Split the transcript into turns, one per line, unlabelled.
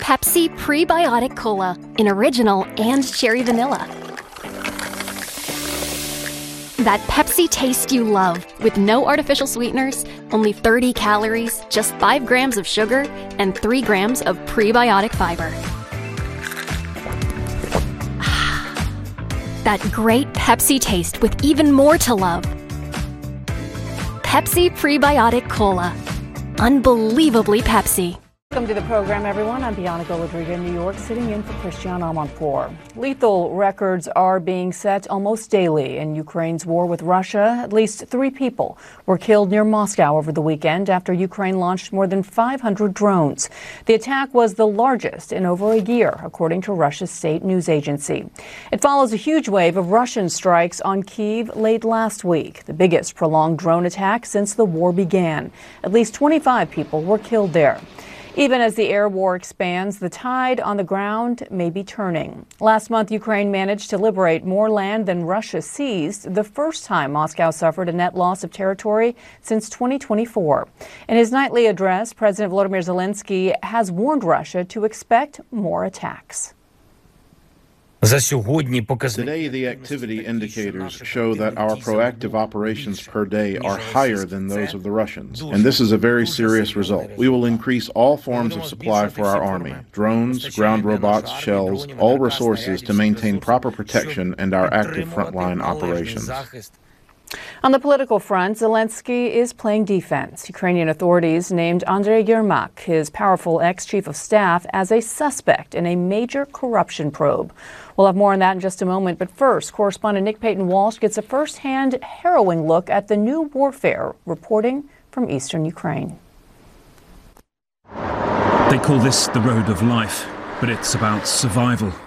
Pepsi Prebiotic Cola in original and cherry vanilla. That Pepsi taste you love, with no artificial sweeteners, only 30 calories, just 5 grams of sugar, and 3 grams of prebiotic fiber. That great Pepsi taste with even more to love. Pepsi Prebiotic Cola. Unbelievably Pepsi.
Welcome to the program, everyone. I'm Bianca Rodriguez in New York, sitting in for Christian Amanpour. Lethal records are being set almost daily in Ukraine's war with Russia. At least 3 people were killed near Moscow over the weekend after Ukraine launched more than 500 drones. The attack was the largest in over a year, according to Russia's state news agency. It follows a huge wave of Russian strikes on Kyiv late last week, the biggest prolonged drone attack since the war began. At least 25 people were killed there. Even as the air war expands, the tide on the ground may be turning. Last month, Ukraine managed to liberate more land than Russia seized, the first time Moscow suffered a net loss of territory since 2024. In his nightly address, President Volodymyr Zelensky has warned Russia to expect more attacks.
Today, the activity indicators show that our proactive operations per day are higher than those of the Russians, and this is a very serious result. We will increase all forms of supply for our army, drones, ground robots, shells, all resources to maintain proper protection and our active frontline operations.
On the political front, Zelensky is playing defense. Ukrainian authorities named Andriy Yermak, his powerful ex-chief of staff, as a suspect in a major corruption probe. We'll have more on that in just a moment, but first, correspondent Nick Payton-Walsh gets a first-hand harrowing look at the new warfare, reporting from eastern Ukraine.
They call this the road of life, but it's about survival